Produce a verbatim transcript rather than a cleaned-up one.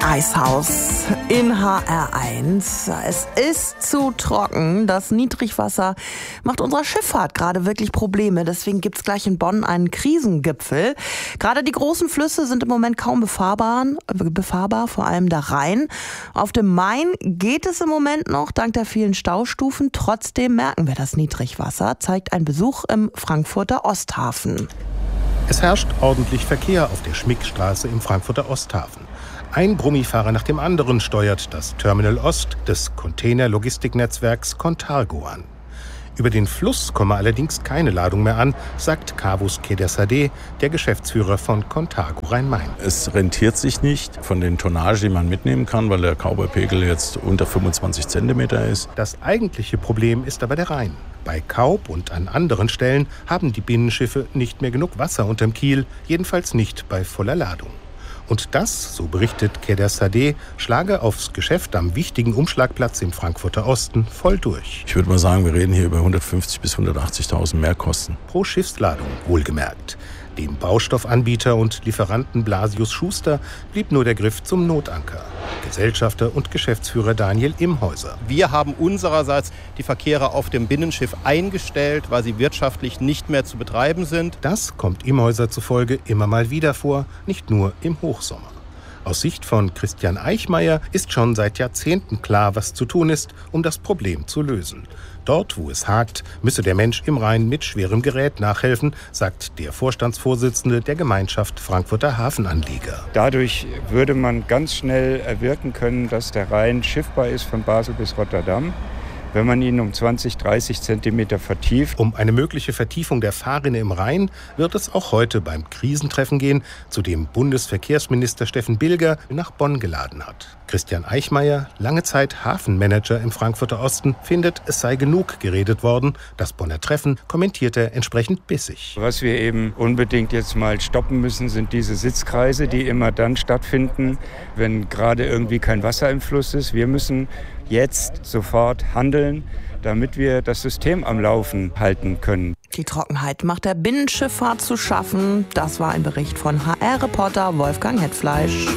Reishaus in H R eins. Es ist zu trocken. Das Niedrigwasser macht unserer Schifffahrt gerade wirklich Probleme. Deswegen gibt es gleich in Bonn einen Krisengipfel. Gerade die großen Flüsse sind im Moment kaum befahrbar, befahrbar, vor allem der Rhein. Auf dem Main geht es im Moment noch, dank der vielen Staustufen. Trotzdem merken wir das Niedrigwasser, zeigt ein Besuch im Frankfurter Osthafen. Es herrscht ordentlich Verkehr auf der Schmickstraße im Frankfurter Osthafen. Ein Brummifahrer nach dem anderen steuert das Terminal Ost des Container-Logistiknetzwerks Contargo an. Über den Fluss komme allerdings keine Ladung mehr an, sagt Kavus Kedersadeh, der Geschäftsführer von Contargo Rhein-Main. Es rentiert sich nicht von den Tonnagen, die man mitnehmen kann, weil der Kaubepegel jetzt unter fünfundzwanzig Zentimeter ist. Das eigentliche Problem ist aber der Rhein. Bei Kaub und an anderen Stellen haben die Binnenschiffe nicht mehr genug Wasser unterm Kiel, jedenfalls nicht bei voller Ladung. Und das, so berichtet Kedersadeh, schlage aufs Geschäft am wichtigen Umschlagplatz im Frankfurter Osten voll durch. Ich würde mal sagen, wir reden hier über hundertfünfzigtausend bis hundertachtzigtausend Mehrkosten. Pro Schiffsladung, wohlgemerkt. Dem Baustoffanbieter und Lieferanten Blasius Schuster blieb nur der Griff zum Notanker. Gesellschafter und Geschäftsführer Daniel Imhäuser. Wir haben unsererseits die Verkehre auf dem Binnenschiff eingestellt, weil sie wirtschaftlich nicht mehr zu betreiben sind. Das kommt Imhäuser zufolge immer mal wieder vor, nicht nur im Hochsommer. Aus Sicht von Christian Eichmeier ist schon seit Jahrzehnten klar, was zu tun ist, um das Problem zu lösen. Dort, wo es hakt, müsse der Mensch im Rhein mit schwerem Gerät nachhelfen, sagt der Vorstandsvorsitzende der Gemeinschaft Frankfurter Hafenanlieger. Dadurch würde man ganz schnell erwirken können, dass der Rhein schiffbar ist von Basel bis Rotterdam, wenn man ihn um zwanzig, dreißig Zentimeter vertieft. Um eine mögliche Vertiefung der Fahrrinne im Rhein wird es auch heute beim Krisentreffen gehen, zu dem Bundesverkehrsminister Steffen Bilger nach Bonn geladen hat. Christian Eichmeier, lange Zeit Hafenmanager im Frankfurter Osten, findet, es sei genug geredet worden. Das Bonner Treffen kommentiert er entsprechend bissig. Was wir eben unbedingt jetzt mal stoppen müssen, sind diese Sitzkreise, die immer dann stattfinden, wenn gerade irgendwie kein Wasser im Fluss ist. Wir müssen jetzt sofort handeln, damit wir das System am Laufen halten können. Die Trockenheit macht der Binnenschifffahrt zu schaffen. Das war ein Bericht von H R-Reporter Wolfgang Hetfleisch.